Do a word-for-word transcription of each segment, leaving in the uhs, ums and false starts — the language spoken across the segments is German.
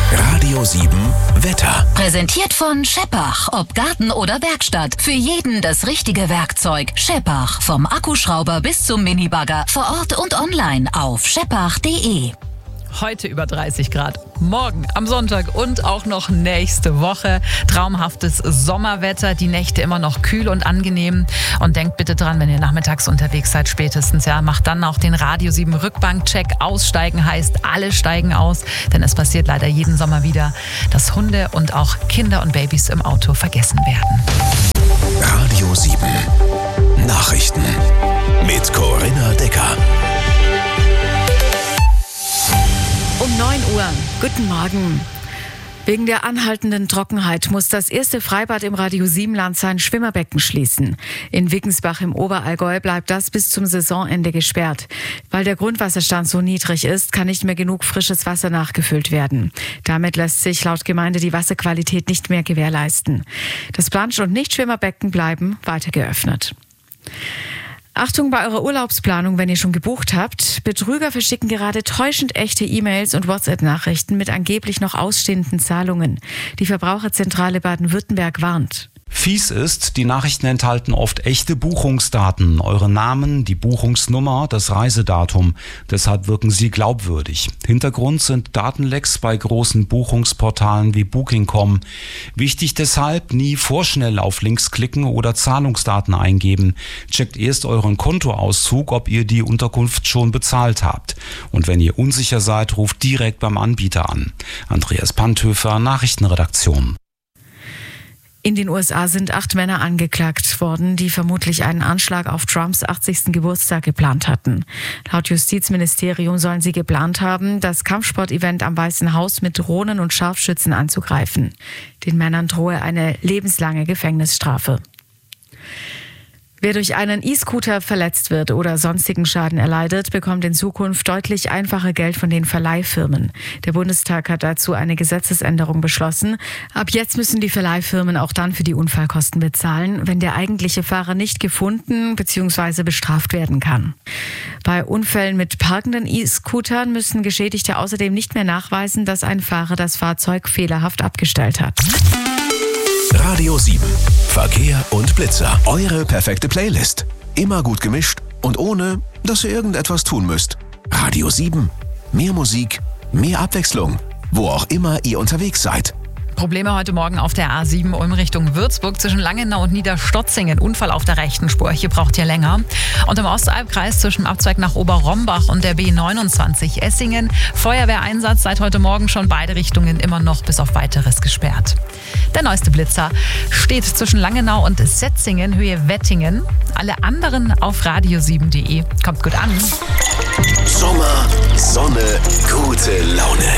Radio sieben Wetter. Präsentiert von Scheppach. Ob Garten oder Werkstatt. Für jeden das richtige Werkzeug. Scheppach. Vom Akkuschrauber bis zum Minibagger. Vor Ort und online auf scheppach punkt de. Heute über dreißig Grad, morgen am Sonntag und auch noch nächste Woche. Traumhaftes Sommerwetter, die Nächte immer noch kühl und angenehm. Und denkt bitte dran, wenn ihr nachmittags unterwegs seid, spätestens, ja, macht dann auch den Radio sieben Rückbank-Check. Aussteigen heißt, alle steigen aus, denn es passiert leider jeden Sommer wieder, dass Hunde und auch Kinder und Babys im Auto vergessen werden. Radio sieben Nachrichten mit Corinna Decker. Um neun Uhr. Guten Morgen. Wegen der anhaltenden Trockenheit muss das erste Freibad im Radio sieben Land sein Schwimmerbecken schließen. In Wickensbach im Oberallgäu bleibt das bis zum Saisonende gesperrt. Weil der Grundwasserstand so niedrig ist, kann nicht mehr genug frisches Wasser nachgefüllt werden. Damit lässt sich laut Gemeinde die Wasserqualität nicht mehr gewährleisten. Das Plansch- und Nichtschwimmerbecken bleiben weiter geöffnet. Achtung bei eurer Urlaubsplanung, wenn ihr schon gebucht habt. Betrüger verschicken gerade täuschend echte E-Mails und WhatsApp-Nachrichten mit angeblich noch ausstehenden Zahlungen. Die Verbraucherzentrale Baden-Württemberg warnt. Fies ist, die Nachrichten enthalten oft echte Buchungsdaten, eure Namen, die Buchungsnummer, das Reisedatum. Deshalb wirken sie glaubwürdig. Hintergrund sind Datenlecks bei großen Buchungsportalen wie Booking Punkt com. Wichtig deshalb, nie vorschnell auf Links klicken oder Zahlungsdaten eingeben. Checkt erst euren Kontoauszug, ob ihr die Unterkunft schon bezahlt habt. Und wenn ihr unsicher seid, ruft direkt beim Anbieter an. Andreas Panthöfer, Nachrichtenredaktion. In den U S A sind acht Männer angeklagt worden, die vermutlich einen Anschlag auf Trumps achtzigsten Geburtstag geplant hatten. Laut Justizministerium sollen sie geplant haben, das Kampfsportevent am Weißen Haus mit Drohnen und Scharfschützen anzugreifen. Den Männern drohe eine lebenslange Gefängnisstrafe. Wer durch einen E-Scooter verletzt wird oder sonstigen Schaden erleidet, bekommt in Zukunft deutlich einfacher Geld von den Verleihfirmen. Der Bundestag hat dazu eine Gesetzesänderung beschlossen. Ab jetzt müssen die Verleihfirmen auch dann für die Unfallkosten bezahlen, wenn der eigentliche Fahrer nicht gefunden bzw. bestraft werden kann. Bei Unfällen mit parkenden E-Scootern müssen Geschädigte außerdem nicht mehr nachweisen, dass ein Fahrer das Fahrzeug fehlerhaft abgestellt hat. Radio sieben Verkehr und Blitzer. Eure perfekte Playlist. Immer gut gemischt und ohne, dass ihr irgendetwas tun müsst. Radio sieben. Mehr Musik, mehr Abwechslung. Wo auch immer ihr unterwegs seid. Probleme heute Morgen auf der A sieben Ulm Richtung Würzburg zwischen Langenau und Niederstotzingen. Unfall auf der rechten Spur, hier braucht ihr länger. Und im Ostalbkreis zwischen Abzweig nach Oberrombach und der B neunundzwanzig Essingen. Feuerwehreinsatz seit heute Morgen schon beide Richtungen immer noch bis auf Weiteres gesperrt. Der neueste Blitzer steht zwischen Langenau und Setzingen, Höhe Wettingen. Alle anderen auf radio sieben punkt de. Kommt gut an. Sommer, Sonne, gute Laune.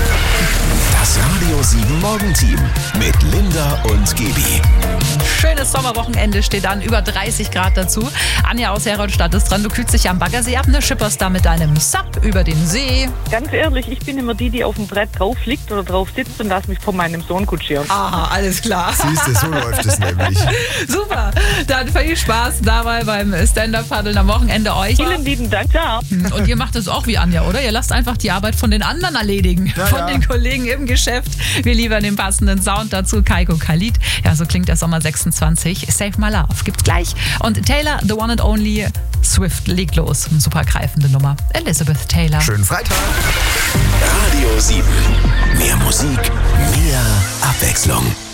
Das Radio sieben Morgenteam mit Linda und Gebi. Schönes Sommerwochenende steht an, über dreißig Grad dazu. Anja aus Herodstadt ist dran, du kühlst dich am Baggersee ab, ne? Schipperst da mit deinem Sub über den See. Ganz ehrlich, ich bin immer die, die auf dem Brett drauf liegt oder drauf sitzt und lass mich von meinem Sohn kutschieren. Aha, alles klar. Siehst du, so läuft es nämlich. Super, dann viel Spaß dabei beim Stand-Up-Paddeln am Wochenende euch. Vielen lieben Dank, ciao. Und ihr macht es auch wie Anja, oder? Ihr lasst einfach die Arbeit von den anderen erledigen, ja, von ja. den Kollegen im Geschäft. Wir liefern den passenden Sound dazu, Kaiko Khalid. Ja, so klingt der Sommer sechsundzwanzig. Save My Love gibt's gleich. Und Taylor, The One and Only, Swift legt los. Eine super greifende Nummer. Elizabeth Taylor. Schönen Freitag. Radio sieben. Mehr Musik, mehr Abwechslung.